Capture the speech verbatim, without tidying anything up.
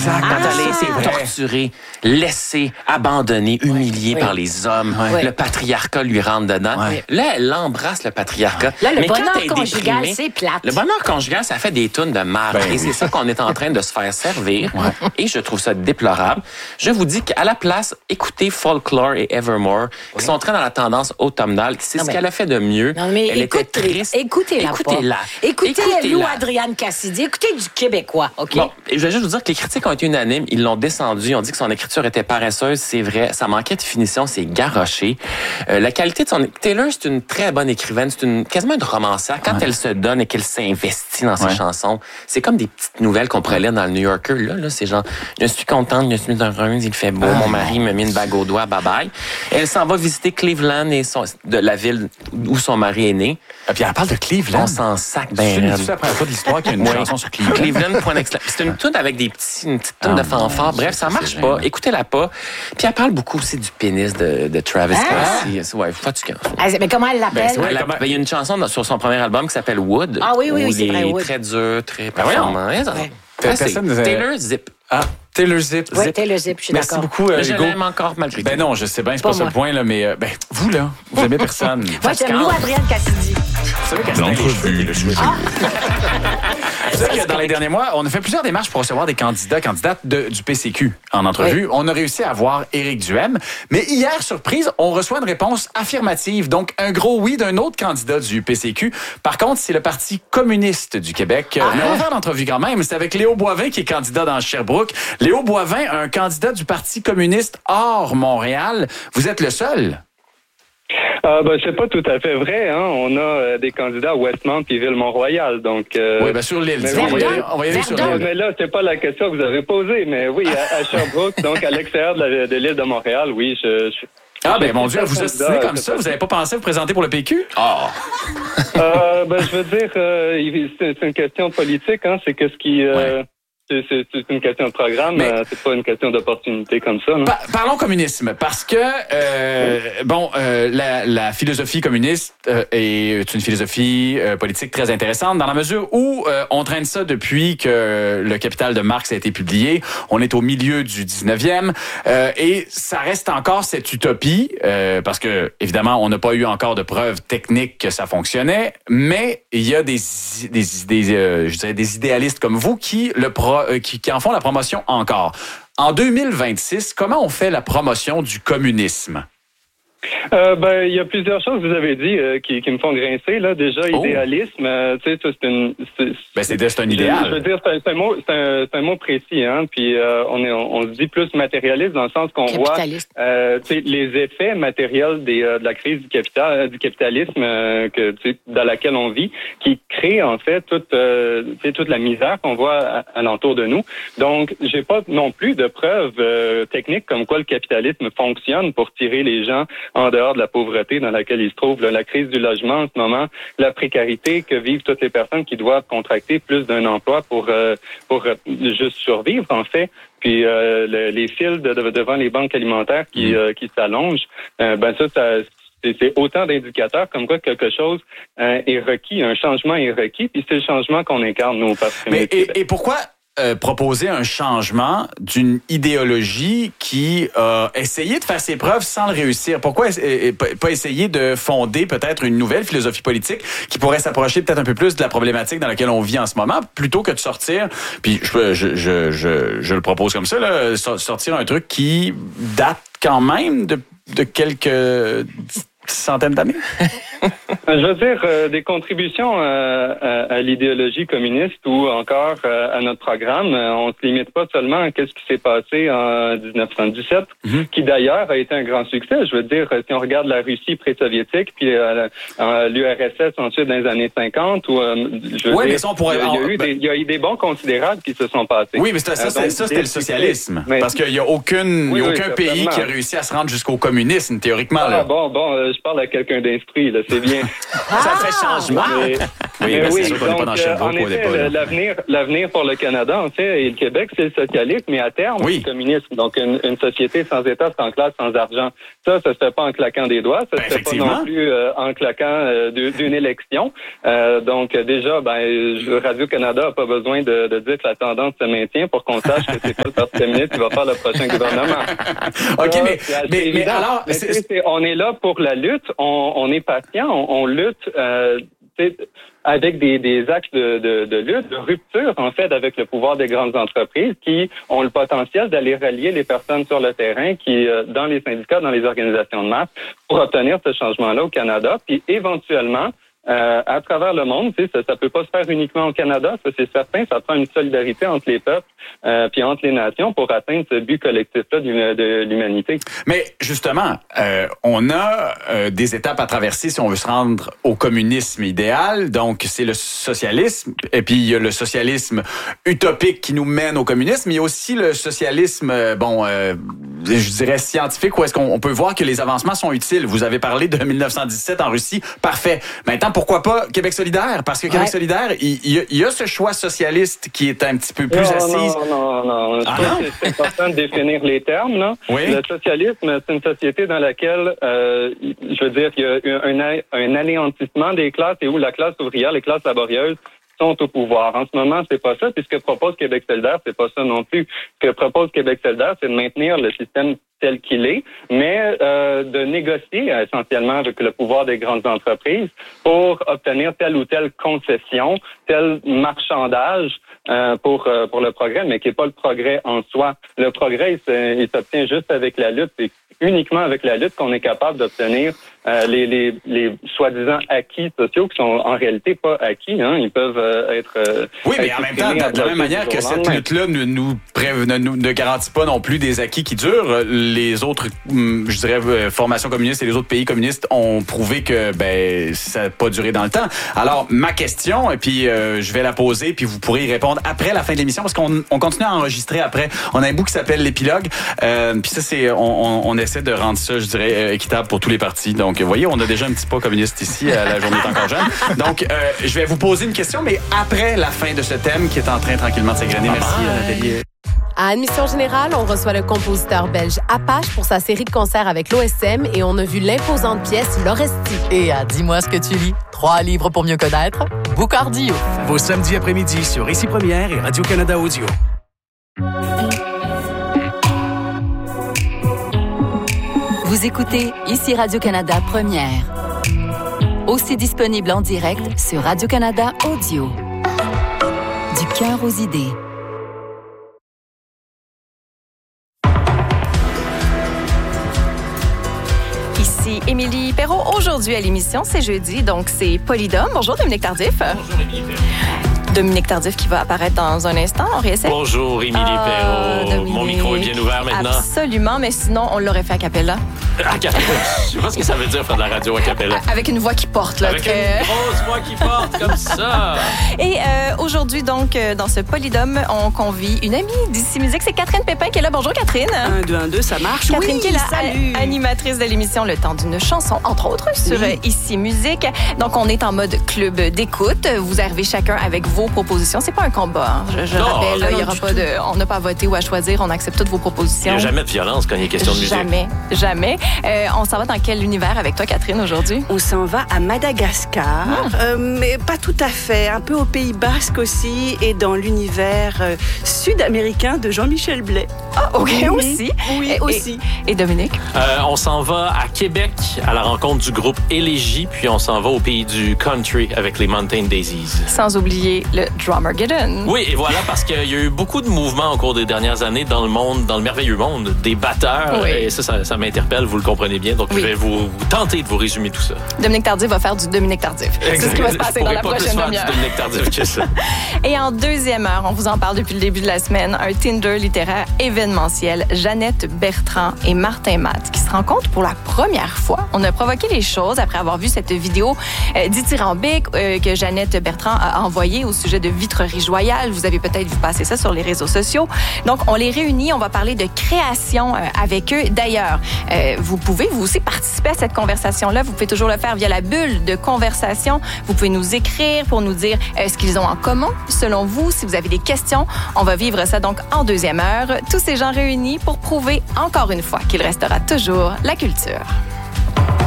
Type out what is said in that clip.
Exact. Quand Ah, elle a été torturée, laissée, abandonnée, humiliée oui. par les hommes, Oui. le patriarcat lui rentre dedans. Oui. Là, elle embrasse le patriarcat. Là, le Mais quand bonheur elle est conjugal, déprimée, c'est plate. Le bonheur conjugal, ça fait des tunes de marde. Ben et oui. c'est ça qu'on est en train de se faire servir. Et je trouve ça déplorable. Je vous dis qu'à la place, écoutez Folklore et Evermore, qui sont très dans la tendance automnale. C'est Non, ce mais- qu'elle a fait de mieux. Non, mais Elle écoute, était triste. écoutez-la pas. Écoutez-la. Écoutez Écoutez-la. Lou Adrienne Cassidy. Écoutez du Québécois, OK? Bon, et je vais juste vous dire que les critiques ont été unanimes. Ils l'ont descendu. Ils ont dit que son écriture était paresseuse. C'est vrai. Ça manquait de finition. C'est garoché. Euh, la qualité de son... Taylor, c'est une très bonne écrivaine. C'est une quasiment une romancière. Quand elle se donne et qu'elle s'investit dans ses Ouais. chansons, c'est comme des petites nouvelles qu'on pourrait lire dans le New Yorker. Là, là c'est genre, je suis contente, je suis heureuse, il fait beau. Mon mari me met une bague au doigt. Bye bye. Elle s'en va visiter Cleveland et son, de la ville où son mari est né. Et puis elle parle de Cleveland. On s'en sac C'est ben une raide. c'est la première fois de l'histoire qu'il y a une Ouais. chanson sur Cleveland. Cleveland, point d'exclamation. C'est une tune avec des petits, une petite tune Ah, de fanfare. mon Bref, Dieu, ça c'est marche gênant. pas. Écoutez-la pas. Puis elle parle beaucoup aussi du pénis de, de Travis Ah! Kelce. Ouais, fatigant. Ah, mais comment elle l'appelle? Ben, c'est vrai. Elle a- comment- ben, il y a une chanson dans- sur son premier album qui s'appelle Wood. Ah oui, oui, où oui, c'est il vrai, est Wood. très dur, très voyons. performant. Ouais, ça- Ouais. Ouais, c'est Personne nous a- Taylor Zip. Ah, Taylor Zip. Oui, Zip. Taylor Zip, je suis Merci d'accord. beaucoup, euh, Mais je Hugo. l'aime encore malgré tout. Ben non, je sais bien, c'est Pas pas, ça moi. le point, là, mais euh, ben, vous, là, vous aimez personne. Moi, j'aime Lou Adrienne Cassidy. Vous savez qu'elle se teint les cheveux, puis le cheveu. Vous savez que dans les derniers mois, on a fait plusieurs démarches pour recevoir des candidats, candidates de- du P C Q en entrevue. Oui. On a réussi à avoir Éric Duhem. Mais hier, surprise, on reçoit une réponse affirmative. Donc, un gros oui d'un autre candidat du P C Q. Par contre, c'est le Parti communiste du Québec. Ah. Mais on va faire l'entrevue quand même. C'est avec Léo Boivin qui est candidat dans Sherbrooke. Léo Boivin, un candidat du Parti communiste hors Montréal. Vous êtes le seul. Ah, ben, c'est pas tout à fait vrai. Hein. On a euh, des candidats à Westmount et Ville-Mont-Royal. Donc, euh, Oui, bien sur l'île. mais On va y Verdun. aller, on va y aller sur Verdun. ah, l'île. mais là, c'est pas la question que vous avez posée. Mais oui, à, à Sherbrooke, donc à l'extérieur de, la- de l'île de Montréal, oui, je... je Ah, ben je- mon Dieu, je- vous candidat, ostinez comme c'est ça. pas- Vous n'avez pas pensé à vous présenter pour le P Q? Ah! Euh, ben, je veux dire, euh, il- c'est c'est une question politique. Hein. C'est qu'est-ce qui... Euh, c'est, c'est, c'est une question de programme. Mais- euh, c'est pas une question d'opportunité comme ça. Non? Pa- parlons communisme, parce que euh, bon, euh, la, la philosophie communiste euh, est une philosophie euh, politique très intéressante dans la mesure où euh, on traîne ça depuis que le Capital de Marx a été publié. On est au milieu du dix-neuvième euh, et ça reste encore cette utopie euh, parce que évidemment on n'a pas eu encore de preuves techniques que ça fonctionnait, mais il y a des des, des euh, je dirais des idéalistes comme vous qui le pro, euh, qui, qui en font la promotion encore. En deux mille vingt-six, comment on fait la promotion du communisme? Euh, ben, il y a plusieurs choses que vous avez dit euh, qui, qui me font grincer. Là, déjà, Oh. idéalisme, euh, tu sais, ça, c'est une... c'est- Ben, c'est, c'est un Je, je veux idéal. dire, c'est un, c'est un mot, c'est un, c'est un mot précis, hein. Puis euh, on est, on, on se dit plus matérialiste dans le sens qu'on voit, Capitaliste. euh, tu sais, les effets matériels des, euh, de la crise du capital, euh, du capitalisme euh, que tu sais, dans laquelle on vit, qui crée en fait toute, euh, tu sais, toute la misère qu'on voit à- alentour de nous. Donc, j'ai pas non plus de preuves euh, techniques comme quoi le capitalisme fonctionne pour tirer les gens en dehors de la pauvreté dans laquelle ils se trouvent. Là, la crise du logement en ce moment, la précarité que vivent toutes les personnes qui doivent contracter plus d'un emploi pour euh, pour euh, juste survivre en fait. Puis euh, le- les files de, de- devant les banques alimentaires qui Mmh. euh, qui s'allongent, euh, ben ça, ça c'est, c'est autant d'indicateurs comme quoi quelque chose euh, est requis, un changement est requis, puis c'est le changement qu'on incarne nous au Parti Mais, communiste du Québec. et, et pourquoi euh, proposer un changement d'une idéologie qui a essayé de faire ses preuves sans le réussir? Pourquoi es- et- et pas pas essayer de fonder peut-être une nouvelle philosophie politique qui pourrait s'approcher peut-être un peu plus de la problématique dans laquelle on vit en ce moment, plutôt que de sortir, puis je, je, je, je, je le propose comme ça, là, so- sortir un truc qui date quand même de, de quelques centaines d'années? Je veux dire, euh, des contributions euh, à, à l'idéologie communiste ou encore euh, à notre programme, euh, on se limite pas seulement à ce qui s'est passé en dix-neuf cent dix-sept, Mhm. qui d'ailleurs a été un grand succès. Je veux dire, euh, si on regarde la Russie pré-soviétique, puis euh, euh, l'U R S S ensuite dans les années cinquante, où, euh, je veux Oui, dire, mais ça, on pourrait- il y a, il y a on- eu ben- des, il y a eu des bons considérables qui se sont passés. Oui, mais ça, ça, Euh, c'est- donc, ça, c'était le des socialisme. succès. Mais- Parce qu'il n'y a, aucune, Oui, il y a oui, aucun pays certainement. qui a réussi à se rendre jusqu'au communisme, théoriquement. Ah, Là. bon, bon, euh, je parle à quelqu'un d'instruit, là, c'est bien. Ça fait changement. Mais- Oui, Mais ben, oui, c'est sûr qu'on n'est pas dans donc, Sherbrooke en au effet, départ. là. l'avenir, l'avenir pour le Canada, en fait, et le Québec, c'est le socialisme, mais à terme, Oui. c'est le communisme. Donc, une, une société sans État, sans classe, sans argent. Ça, ça se fait pas en claquant des doigts. Ça Ben, se fait pas effectivement. non plus euh, en claquant euh, de- d'une élection. Euh, donc, euh, déjà, ben, je- Radio-Canada a pas besoin de, de dire que la tendance se maintient pour qu'on sache que c'est pas le Parti communiste qui va faire le prochain gouvernement. OK, Ça, mais, c'est assez mais, mais évident. alors, Mais c'est- tu sais, c'est- on est là pour la lutte, on, on est patient, on, on lutte euh, tu sais, avec des, des axes de, de, de lutte, de rupture, en fait, avec le pouvoir des grandes entreprises qui ont le potentiel d'aller rallier les personnes sur le terrain, qui, euh, dans les syndicats, dans les organisations de masse, pour obtenir ce changement-là au Canada, puis éventuellement, Euh, à travers le monde, tu sais, ça, ça peut pas se faire uniquement au Canada, ça c'est certain. Ça prend une solidarité entre les peuples, euh, puis entre les nations pour atteindre ce but collectif-là de, de l'humanité. Mais justement, euh, on a euh, des étapes à traverser si on veut se rendre au communisme idéal. Donc, c'est le socialisme. Et puis, il y a le socialisme utopique qui nous mène au communisme. Il y a aussi le socialisme, euh, bon, euh, je dirais scientifique, où est-ce qu'on on peut voir que les avancements sont utiles. Vous avez parlé de mille neuf cent dix-sept en Russie. Parfait. Maintenant, pourquoi pas Québec solidaire? Parce que Québec Ouais. solidaire, il, il, y a, il y a ce choix socialiste qui est un petit peu plus non, assise. Non, non, non. Je Ah trouve non? que c'est important de définir les termes. Là. Oui. Le socialisme, c'est une société dans laquelle, euh, je veux dire, il y a un, un, un anéantissement des classes et où la classe ouvrière, les classes laborieuses, sont au pouvoir. En ce moment, c'est pas ça. Puis ce que propose Québec solidaire, c'est pas ça non plus. Ce que propose Québec solidaire, c'est de maintenir le système tel qu'il est, mais euh, de négocier essentiellement avec le pouvoir des grandes entreprises pour obtenir telle ou telle concession, tel marchandage euh, pour euh, pour le progrès, mais qui n'est pas le progrès en soi. Le progrès, il, il s'obtient juste avec la lutte. C'est uniquement avec la lutte qu'on est capable d'obtenir euh, les, les, les soi-disant acquis sociaux qui sont en réalité pas acquis. Hein. Ils peuvent euh, être... Euh, Oui, mais être en même temps, supprimés de la même à manière que du jour au cette lendemain. lutte-là ne nous, pré- ne, nous- ne garantit pas non plus des acquis qui durent, les autres, hum, je dirais, euh, formations communistes et les autres pays communistes ont prouvé que ben ça n'a pas duré dans le temps. Alors, ma question, et puis euh, je vais la poser, puis vous pourrez y répondre après la fin de l'émission, parce qu'on on continue à enregistrer après. On a un bout qui s'appelle l'épilogue, euh, puis ça, c'est on, on, on essaie de rendre ça, je dirais, euh, équitable pour tous les partis. Donc, vous voyez, on a déjà un petit pas communiste ici, à la journée est encore jeune. Donc, euh, je vais vous poser une question, mais après la fin de ce thème qui est en train tranquillement de s'égrener. Merci, Nathalie. À Admission Générale, on reçoit le compositeur belge Apache pour sa série de concerts avec l'O S M et on a vu l'imposante pièce L'Oresti. Et à Dis-moi ce que tu lis, trois livres pour mieux connaître, Boucardio. Vos samedis après-midi sur Ici Première et Radio-Canada Audio. Vous écoutez Ici Radio-Canada Première. Aussi disponible en direct sur Radio-Canada Audio. Du cœur aux idées. Ici Émilie Perrault. Aujourd'hui à l'émission, c'est jeudi, donc c'est Polydome. Bonjour Dominique Tardif. Bonjour, Émilie Perrault. Dominique Tardif qui va apparaître dans un instant. On réessaie. Bonjour, Émilie Ah, Perrault. Dominique. Mon micro est bien ouvert maintenant. Absolument, mais sinon, on l'aurait fait a cappella. A cappella. Je sais pas ce que ça veut dire faire de la radio a cappella. Avec une voix qui porte, là. Avec très- une grosse voix qui porte comme ça. Et euh, aujourd'hui, donc, euh, dans ce Polydome, on convie une amie d'Ici Musique. C'est Catherine Pépin qui est là. Bonjour, Catherine. Un, deux, un, deux, ça marche. Catherine oui, qui est la salut. a- animatrice de l'émission Le Temps d'une chanson, entre autres, sur Oui. euh, Ici Musique. Donc, on est en mode club d'écoute. Vous arrivez chacun avec vos propositions. C'est pas un combat, hein. Je, je Non, rappelle, non, il y non, aura du pas de, on n'a pas à voter ou à choisir. On accepte toutes vos Il propositions. n'y a jamais de violence quand il est question de musique. Jamais, jamais. Euh, on s'en va dans quel univers avec toi, Catherine, aujourd'hui? On s'en va à Madagascar, Ah. euh, mais pas tout à fait. Un peu au Pays Basque aussi et dans l'univers euh, sud-américain de Jean-Michel Blais. Ah, OK, Oui, aussi. Oui, Et- aussi. Et Dominique? Euh, on s'en va à Québec à la rencontre du groupe Élégie, puis on s'en va au pays du country avec les Mountain Daisies. Sans oublier le Drummergeddon. Oui, et voilà, parce qu'il y a eu beaucoup de mouvements au cours des dernières années dans le monde, dans le merveilleux monde des batteurs. Oui. Et ça, ça, ça m'interpelle, vous le comprenez bien. Donc, Oui. je vais vous, vous tenter de vous résumer tout ça. Dominique Tardif va faire du Dominique Tardif. C'est ce qui va se passer dans la Je pourrais pas prochaine plus faire demi-heure. du Dominique Tardif que ça. Et en deuxième heure, on vous en parle depuis le début de la semaine, un Tinder littéraire événement événementiel Jeannette Bertrand et Martin Matt qui se rencontrent pour la première fois. On a provoqué les choses après avoir vu cette vidéo euh, dithyrambique euh, que Jeannette Bertrand a envoyée au sujet de vitrerie joyale. Vous avez peut-être vu passer ça sur les réseaux sociaux. Donc, on les réunit. On va parler de création euh, avec eux. D'ailleurs, euh, vous pouvez vous aussi participer à cette conversation-là. Vous pouvez toujours le faire via la bulle de conversation. Vous pouvez nous écrire pour nous dire euh, ce qu'ils ont en commun. Selon vous, si vous avez des questions, on va vivre ça donc en deuxième heure. Tous ces gens réunis pour prouver encore une fois qu'il restera toujours la culture.